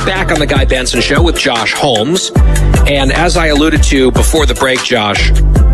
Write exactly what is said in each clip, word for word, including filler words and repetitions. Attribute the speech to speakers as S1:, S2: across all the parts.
S1: Back on the Guy Benson Show with Josh Holmes. And as I alluded to before the break, Josh,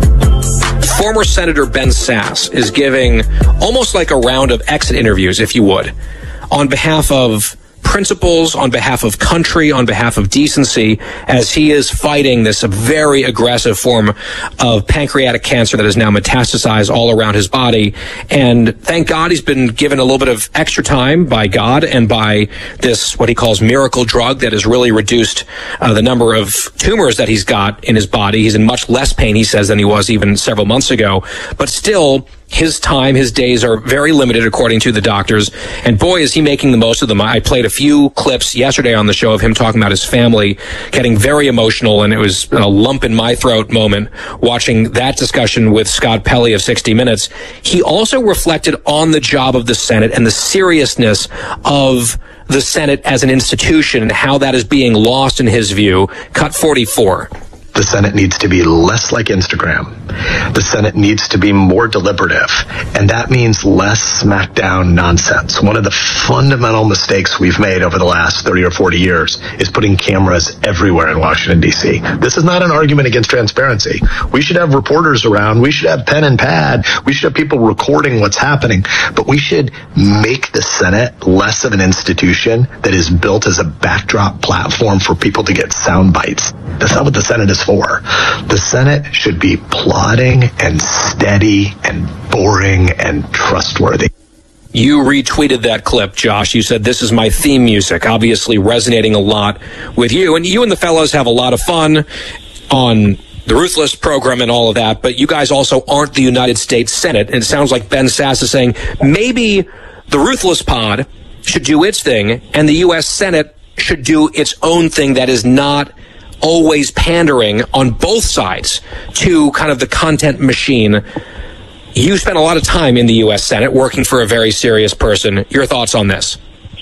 S1: former Senator Ben Sasse is giving almost like a round of exit interviews, if you would, on behalf of principles, on behalf of country, on behalf of decency, as he is fighting this very aggressive form of pancreatic cancer that has now metastasized all around his body. And thank God he's been given a little bit of extra time by God and by this, what he calls miracle drug that has really reduced uh, the number of tumors that he's got in his body. He's in much less pain, he says, than he was even several months ago. But still, his time, his days are very limited, according to the doctors. And boy, is he making the most of them. I played a few clips yesterday on the show of him talking about his family, getting very emotional, and it was a lump in my throat moment watching that discussion with Scott Pelley of sixty minutes. He also reflected on the job of the Senate and the seriousness of the Senate as an institution and how that is being lost in his view. Cut forty-four.
S2: The Senate needs to be less like Instagram. The Senate needs to be more deliberative. And that means less smackdown nonsense. One of the fundamental mistakes we've made over the last thirty or forty years is putting cameras everywhere in Washington, D C. This is not an argument against transparency. We should have reporters around. We should have pen and pad. We should have people recording what's happening. But we should make the Senate less of an institution that is built as a backdrop platform for people to get sound bites. That's not what the Senate is for. The Senate should be plodding and steady and boring and trustworthy.
S1: You retweeted that clip, Josh. You said, this is my theme music, obviously resonating a lot with you. And you and the fellows have a lot of fun on the Ruthless program and all of that, but you guys also aren't the United States Senate. And it sounds like Ben Sasse is saying maybe the Ruthless pod should do its thing and the U S Senate should do its own thing that is not always pandering on both sides to kind of the content machine. You spent a lot of time in the U S Senate working for a very serious person. Your thoughts on this?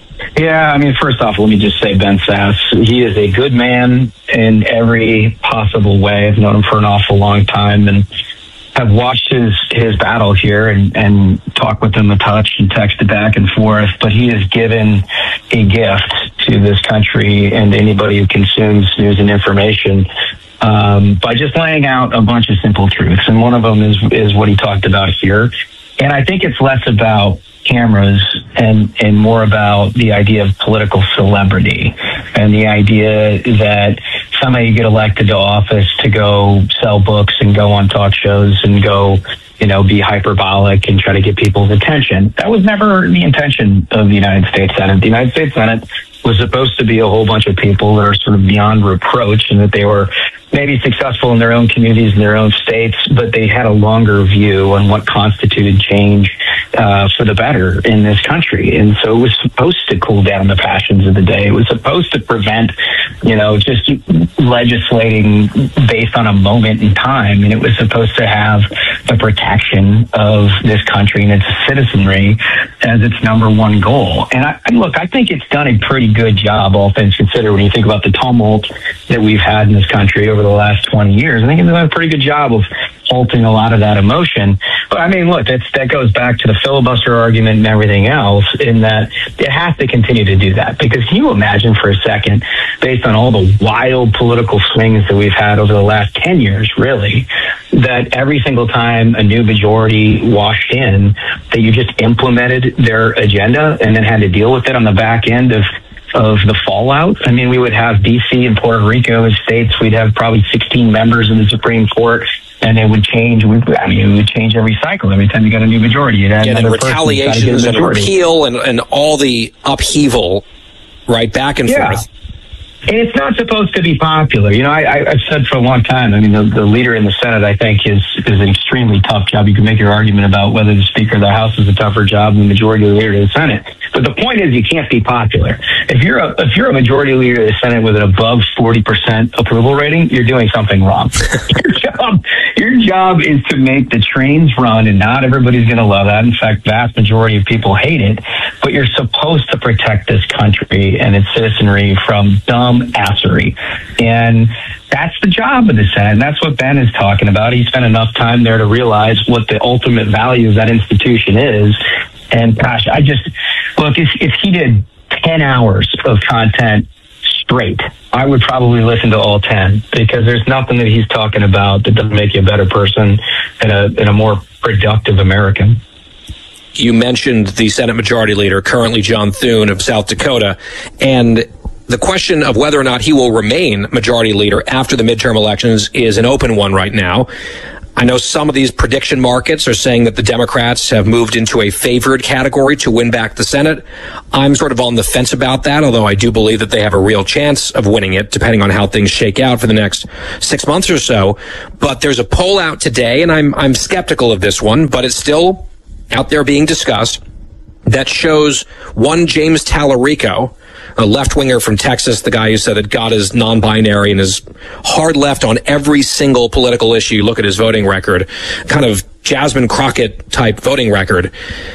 S3: Yeah, I mean, first off, let me just say Ben Sasse, he is a good man in every possible way. I've known him for an awful long time and have watched his, his battle here and, and talked with him a touch and texted back and forth. But he has given a gift to this country and anybody who consumes news and information um, by just laying out a bunch of simple truths. And one of them is, is what he talked about here. And I think it's less about cameras and, and more about the idea of political celebrity and the idea that somehow you get elected to office to go sell books and go on talk shows and go, you know, be hyperbolic and try to get people's attention. That was never the intention of the United States Senate. The United States Senate was supposed to be a whole bunch of people that are sort of beyond reproach and that they were maybe successful in their own communities, in their own states, but they had a longer view on what constituted change uh, for the better in this country. And so it was supposed to cool down the passions of the day. It was supposed to prevent, you know, just legislating based on a moment in time. And it was supposed to have the protection of this country and its citizenry as its number one goal. And I, look, I think it's done a pretty good job, all things considered, when you think about the tumult that we've had in this country over the last twenty years. I think it's done a pretty good job of halting a lot of that emotion. But I mean, look, that's, that goes back to the filibuster argument and everything else, in that it has to continue to do that. Because can you imagine for a second, based on all the wild political swings that we've had over the last ten years, really, that every single time a new majority washed in, that you just implemented their agenda and then had to deal with it on the back end of of the fallout? I mean, we would have D C and Puerto Rico as states. We'd have probably sixteen members in the Supreme Court, and it would change. We, I mean, it would change every cycle. Every time you got a new majority, you'd have
S1: yeah,
S3: another
S1: and retaliations and repeal and, and all the upheaval, right, back and
S3: yeah.
S1: forth.
S3: And it's not supposed to be popular. You know, I, I, I've said for a long time, I mean, the, the leader in the Senate, I think, is, is an extremely tough job. You can make your argument about whether the Speaker of the House is a tougher job than the majority leader of the Senate. But the point is, you can't be popular. If you're a, if you're a majority leader of the Senate with an above forty percent approval rating, you're doing something wrong. your job, your job is to make the trains run, and not everybody's going to love that. In fact, vast majority of people hate it. But you're supposed to protect this country and its citizenry from dumb assery. And that's the job of the Senate. And that's what Ben is talking about. He spent enough time there to realize what the ultimate value of that institution is. And gosh, I just, look, if, if he did ten hours of content straight, I would probably listen to all ten, because there's nothing that he's talking about that doesn't make you a better person and a, and a more productive American.
S1: You mentioned the Senate Majority Leader, currently John Thune of South Dakota, and the question of whether or not he will remain Majority Leader after the midterm elections is an open one right now. I know some of these prediction markets are saying that the Democrats have moved into a favored category to win back the Senate. I'm sort of on the fence about that, although I do believe that they have a real chance of winning it, depending on how things shake out for the next six months or so. But there's a poll out today, and I'm I'm skeptical of this one, but it's still out there being discussed, that shows one James Tallarico, a left-winger from Texas, the guy who said that God is non-binary and is hard left on every single political issue. You look at his voting record, kind of Jasmine Crockett-type voting record.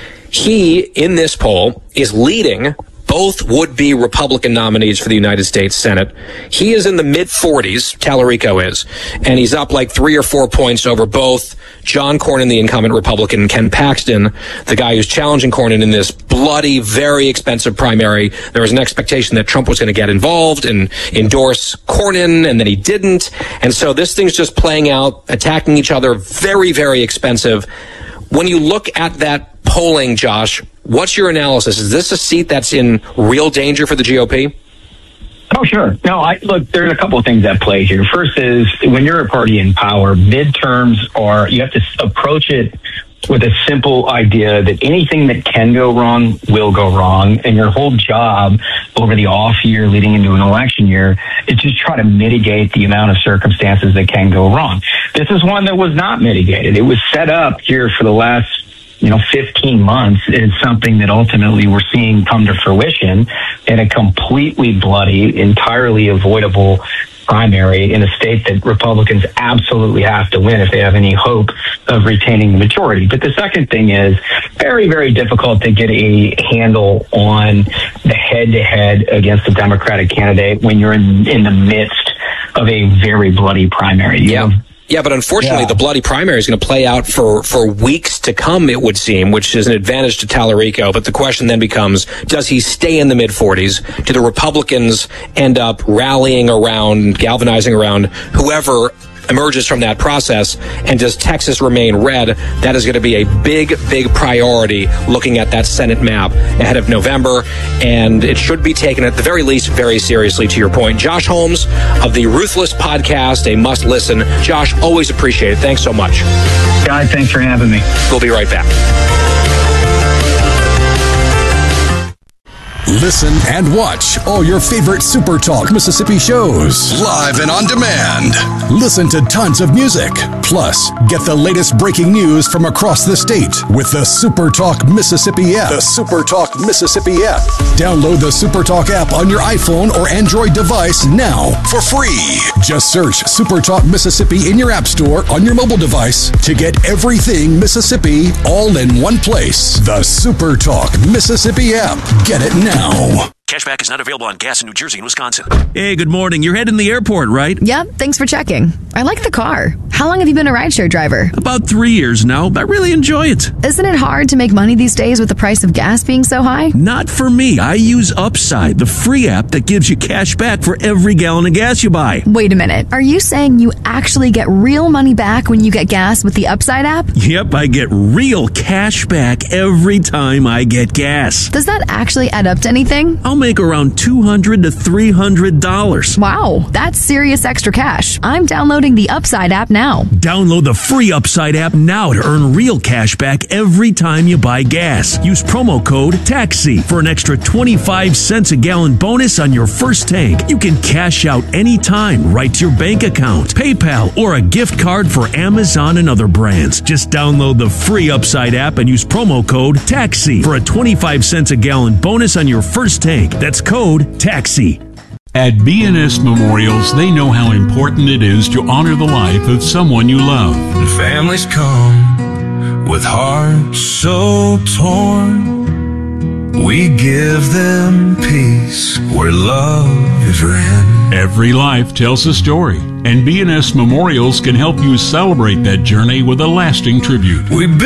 S1: He, in this poll, is leading both would-be Republican nominees for the United States Senate. He is in the mid-forties, Tallarico is, and he's up like three or four points over both John Cornyn, the incumbent Republican, and Ken Paxton, the guy who's challenging Cornyn in this bloody, very expensive primary. There was an expectation that Trump was going to get involved and endorse Cornyn, and then he didn't. And so this thing's just playing out, attacking each other, very, very expensive. When you look at that polling, Josh, what's your analysis? Is this a seat that's in real danger for the G O P?
S3: Oh, sure. No, I look, there's a couple of things at play here. First is, when you're a party in power, midterms are, you have to approach it with a simple idea that anything that can go wrong will go wrong. And your whole job over the off year leading into an election year is just try to mitigate the amount of circumstances that can go wrong. This is one that was not mitigated. It was set up here for the last, you know, fifteen months. It's something that ultimately we're seeing come to fruition in a completely bloody, entirely avoidable primary in a state that Republicans absolutely have to win if they have any hope of retaining the majority. But the second thing is very, very difficult to get a handle on the head-to-head against a Democratic candidate when you're in, in the midst of a very bloody primary. You
S1: Yeah.
S3: know?
S1: Yeah, but unfortunately,
S3: Yeah.
S1: the bloody primary is going to play out for, for weeks to come, it would seem, which is an advantage to Tallarico. But the question then becomes, does he stay in the mid-forties? Do the Republicans end up rallying around, galvanizing around whoever emerges from that process? And does Texas remain red? That is going to be a big, big priority looking at that Senate map ahead of November. And it should be taken at the very least very seriously, to your point. Josh Holmes of the Ruthless Podcast, a must listen. Josh, always appreciate it. Thanks so much.
S3: Guy, thanks for having me.
S1: We'll be right back.
S4: Listen and watch all your favorite Super Talk Mississippi shows
S5: Live and on demand.
S4: Listen to tons of music. Plus, get the latest breaking news from across the state with the Super Talk Mississippi app. The Super Talk Mississippi app. Download the Super Talk app on your iPhone or Android device now for free. Just search Super Talk Mississippi in your app store on your mobile device to get everything Mississippi all in one place. The Super Talk Mississippi app. Get it now.
S6: Cashback is not available on gas in New Jersey and Wisconsin.
S7: Hey, good morning. You're heading to the airport, right?
S8: Yep, thanks for checking. I like the car. How long have you been a rideshare driver?
S7: About three years now. I really enjoy it.
S8: Isn't it hard to make money these days with the price of gas being so high?
S7: Not for me. I use Upside, the free app that gives you cash back for every gallon of gas you buy.
S8: Wait a minute. Are you saying you actually get real money back when you get gas with the Upside app?
S7: Yep, I get real cash back every time I get gas.
S8: Does that actually add up to anything?
S7: I'll make around two hundred to three hundred dollars.
S8: Wow, that's serious extra cash. I'm downloading the Upside app now.
S7: Download the free Upside app now to earn real cash back every time you buy gas. Use promo code TAXI for an extra twenty-five cents a gallon bonus on your first tank. You can cash out anytime right to your bank account, PayPal, or a gift card for Amazon and other brands. Just download the free Upside app and use promo code TAXI for a twenty-five cents a gallon bonus on your first tank. That's code TAXI.
S9: At B N S Memorials, they know how important it is to honor the life of someone you love.
S10: And families come with hearts so torn. We give them peace where love is ran.
S9: Every life tells a story, and B N S Memorials can help you celebrate that journey with a lasting tribute.
S10: We